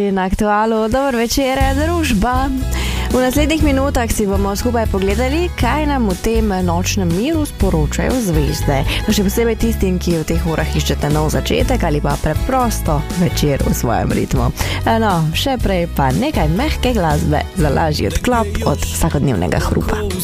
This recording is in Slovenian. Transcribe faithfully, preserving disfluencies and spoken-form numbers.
Na Aktualu, dober večer, družba. V naslednjih minutah si bomo skupaj pogledali, kaj nam v tem nočnem miru sporočajo zvezde. Še posebej tistim, ki v teh urah iščete nov začetek ali pa preprosto večer v svojem ritmu. No, še prej pa nekaj mehke glasbe za lažji odklop od vsakodnevnega hrupa.